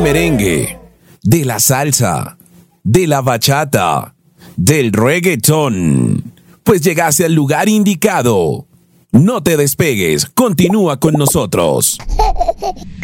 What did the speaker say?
merengue, de la salsa, de la bachata, del reggaetón. Pues llegaste al lugar indicado. No te despegues, continúa con nosotros.